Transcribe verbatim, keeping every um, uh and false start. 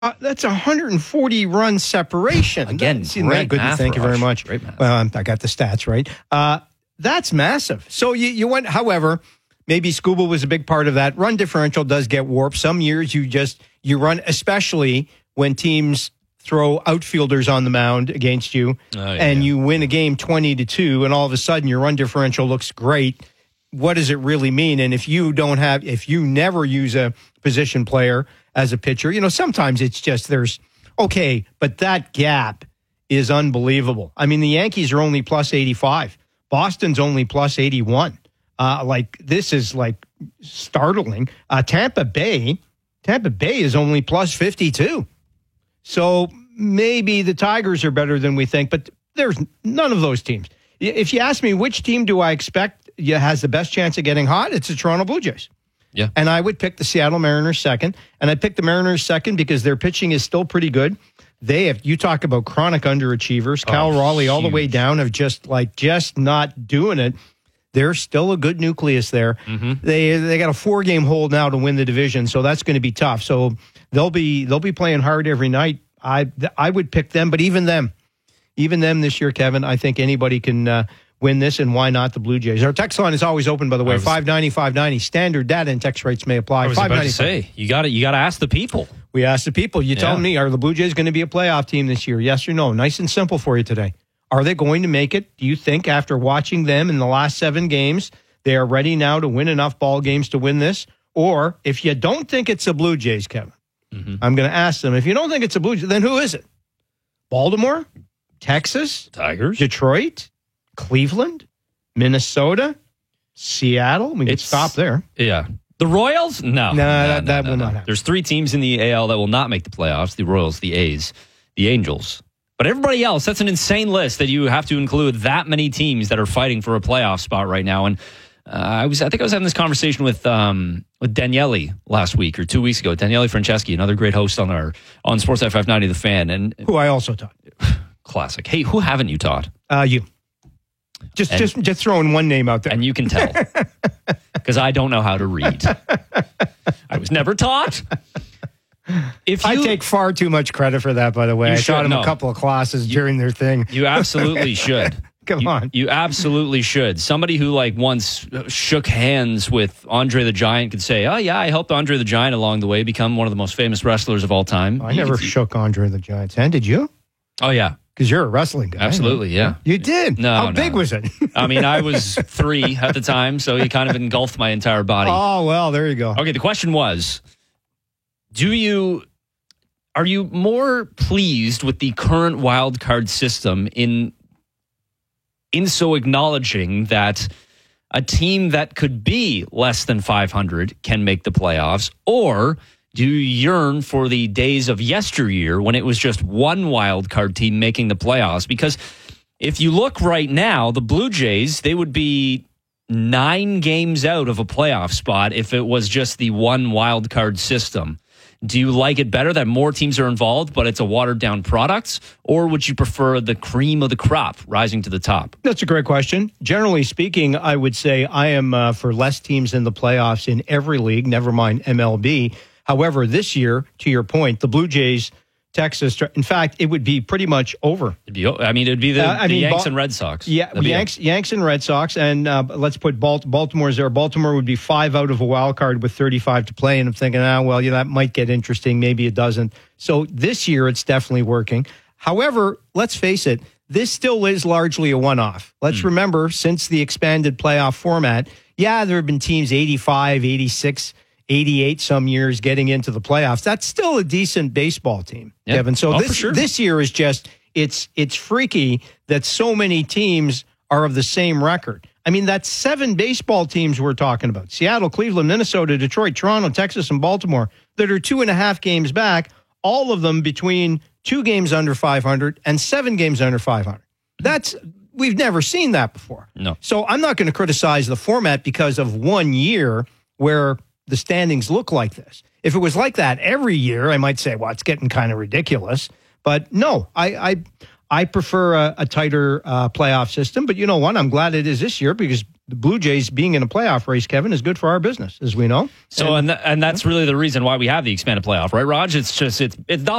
Uh, that's one hundred forty run separation. Again, See, great good. math, Thank you very Raj. much. Great math. Well, I got the stats right. Uh, that's massive. So you, you went, however, maybe Scuba was a big part of that. Run differential does get warped. Some years you just, you run, especially when teams throw outfielders on the mound against you Oh, yeah, and yeah. you win a game twenty to two and all of a sudden your run differential looks great. What does it really mean? And if you don't have, if you never use a position player as a pitcher, you know, sometimes it's just there's, okay, but that gap is unbelievable. I mean, the Yankees are only plus eighty-five. Boston's only plus eighty-one. Uh, like, this is like startling. Uh, Tampa Bay, Tampa Bay is only plus fifty-two. So maybe the Tigers are better than we think, but there's none of those teams. If you ask me which team do I expect has the best chance of getting hot, it's the Toronto Blue Jays. Yeah. And I would pick the Seattle Mariners second. And I picked the Mariners second because their pitching is still pretty good. They have, you talk about chronic underachievers. Cal Oh, Raleigh all the huge. way down of just like, just not doing it. There's still a good nucleus there. Mm-hmm. They they got a four game hold now to win the division, so that's going to be tough. So they'll be they'll be playing hard every night. I I would pick them, but even them, even them this year, Kevin, I think anybody can uh, win this, and why not the Blue Jays? Our text line is always open, by the way, I was- five ninety, five ninety. Standard data and text rates may apply. I was about to five ninety-five. say, you got to you got to ask the people. We asked the people. You Yeah. tell me, are the Blue Jays going to be a playoff team this year? Yes or no? Nice and simple for you today. Are they going to make it? Do you think after watching them in the last seven games, they are ready now to win enough ball games to win this? Or if you don't think it's the Blue Jays, Kevin, Mm-hmm. I'm going to ask them, if you don't think it's the Blue Jays, then who is it? Baltimore? Texas? Tigers. Detroit? Cleveland? Minnesota? Seattle? We can It's- stop there. Yeah. The Royals? No. No, that- that will not happen. There's three teams in the A L that will not make the playoffs. The Royals, the A's, the Angels. But everybody else, that's an insane list that you have to include that many teams that are fighting for a playoff spot right now. And uh, I was, I think I was having this conversation with um, with Daniele last week or two weeks ago. Daniele Franceschi, another great host on our on Sportsnet five ninety The Fan. And Who I also taught. classic. Hey, who haven't you taught? Uh, you. Just, And- just, just throwing one name out there. And you can tell because I don't know how to read. I was never taught. If you, I take far too much credit for that, by the way. You I should, taught them no. a couple of classes during their thing. You absolutely should. Come You- on. You absolutely should. Somebody who like once shook hands with Andre the Giant could say, oh yeah, I helped Andre the Giant along the way become one of the most famous wrestlers of all time. I You never could- shook Andre the Giant's hand. Did you? Oh yeah, Because you're a wrestling guy. absolutely, yeah. You did? No, How no. big was it? I mean, I was three at the time, so he kind of engulfed my entire body. Oh, well, there you go. Okay, the question was, do you are you more pleased with the current wild card system in in so acknowledging that a team that could be less than five hundred can make the playoffs, or do you yearn for the days of yesteryear when it was just one wild card team making the playoffs? Because if you look right now, the Blue Jays, they would be nine games out of a playoff spot if it was just the one wild card system. Do you like it better that more teams are involved, but it's a watered down product? Or would you prefer the cream of the crop rising to the top? That's a great question. Generally speaking, I would say I am uh, for less teams in the playoffs in every league, never mind M L B. However, this year, to your point, the Blue Jays, Texas, in fact, it would be pretty much over. It'd be, I mean, it'd be the, Uh, I the mean, Yanks Ba- and Red Sox. Yeah, That'd be Yanks, Yanks and Red Sox, and uh, let's put Balt- Baltimore's there. Baltimore would be five out of a wild card with thirty-five to play, and I'm thinking, ah, well, yeah, that might get interesting. Maybe it doesn't. So this year, it's definitely working. However, let's face it, this still is largely a one-off. Let's remember, since the expanded playoff format, yeah, there have been teams eighty-five, eighty-six, eighty-eight some years getting into the playoffs. That's still a decent baseball team, Yeah. Kevin. So Oh, for this sure. this year is just it's it's freaky that so many teams are of the same record. I mean, that's seven baseball teams we're talking about: Seattle, Cleveland, Minnesota, Detroit, Toronto, Texas, and Baltimore that are two and a half games back. All of them between two games under five hundred and seven games under five hundred. That's we've never seen that before. No. So I'm not going to criticize the format because of one year where the standings look like this. If it was like that every year, I might say, well, it's getting kind of ridiculous. But no, I I, I prefer a, a tighter uh, playoff system. But you know what? I'm glad it is this year because the Blue Jays being in a playoff race, Kevin, is good for our business, as we know. So, and, and, th- and that's really the reason why we have the expanded playoff, right, Raj? It's just, it's, it's not